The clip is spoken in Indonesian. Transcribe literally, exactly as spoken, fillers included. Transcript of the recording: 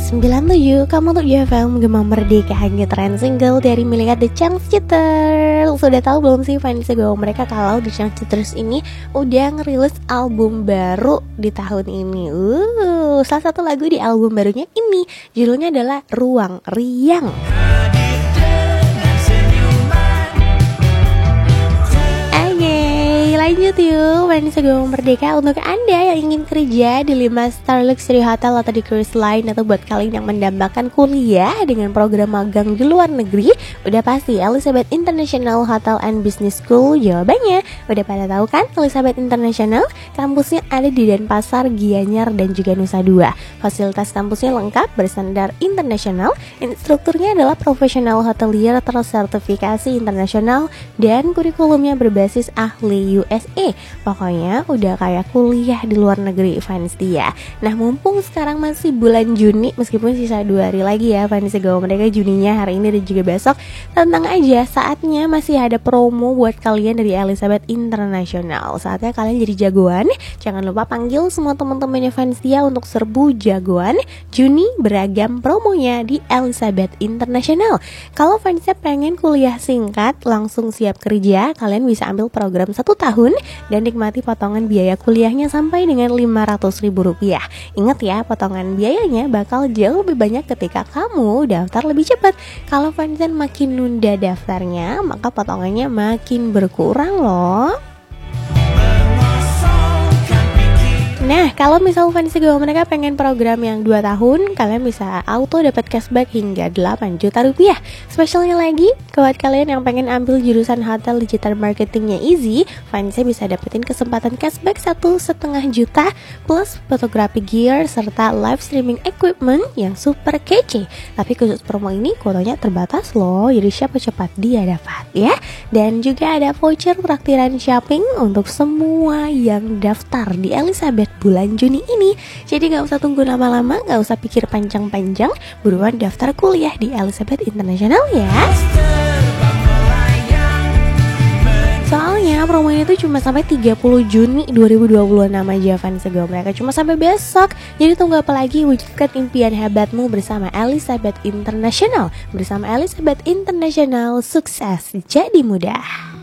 sembilan puluh tujuh koma tujuh F M Gema Merdeka, hanya tren single dari milik The Changcuters. Sudah tahu belum sih fans gue mereka kalau The Changcuters ini udah ngerilis album baru di tahun ini. Uh, salah satu lagu di album barunya ini judulnya adalah Ruang Riang. Lanjut yuk, fans Gema Merdeka. Untuk Anda yang ingin kerja di lima star luxury hotel atau di cruise line, atau buat kalian yang mendambakan kuliah dengan program magang di luar negeri, udah pasti Elizabeth International Hotel and Business School jawabannya. Udah pada tahu kan? Elizabeth International kampusnya ada di Denpasar, Gianyar, dan juga Nusa Dua. Fasilitas kampusnya lengkap, berstandar internasional. Instrukturnya adalah profesional hotelier tersertifikasi internasional, dan kurikulumnya berbasis ahli U S A. Pokoknya udah kayak kuliah di luar negeri fans dia. Nah, mumpung sekarang masih bulan Juni, meskipun sisa dua hari lagi ya fans Gema Merdeka, Juninya hari ini dan juga besok, tenang aja, saatnya masih ada promo buat kalian dari Elizabeth International. Saatnya kalian jadi jagoan. Jangan lupa panggil semua teman-temannya fans dia untuk serbu jagoan Juni beragam promonya di Elizabeth International. Kalau fansnya pengen kuliah singkat langsung siap kerja, kalian bisa ambil program satu tahun dan nikmati potongan biaya kuliahnya sampai dengan lima ratus ribu rupiah. Ingat ya, potongan biayanya bakal jauh lebih banyak ketika kamu daftar lebih cepat. Kalau fansnya makin nunda daftarnya, maka potongannya makin berkurang loh. Nah, kalau misal fans Gema Merdeka pengen program yang dua tahun, kalian bisa auto dapat cashback hingga delapan juta rupiah. Spesialnya lagi, buat kalian yang pengen ambil jurusan hotel digital marketingnya easy, fansnya bisa dapetin kesempatan cashback satu setengah juta plus fotografi gear serta live streaming equipment yang super kece. Tapi khusus promo ini kuotanya terbatas loh, jadi siapa cepat dia dapat ya. Dan juga ada voucher traktiran shopping untuk semua yang daftar di Elizabeth bulan Juni ini. Jadi gak usah tunggu lama-lama, gak usah pikir panjang-panjang, buruan daftar kuliah di Elizabeth International ya. Soalnya promo ini tuh cuma sampai tiga puluh Juni dua ribu dua puluh enam aja fans Gema Merdeka, cuma sampai besok. Jadi tunggu apa lagi, wujudkan impian hebatmu bersama Elizabeth International. Bersama Elizabeth International, sukses jadi mudah.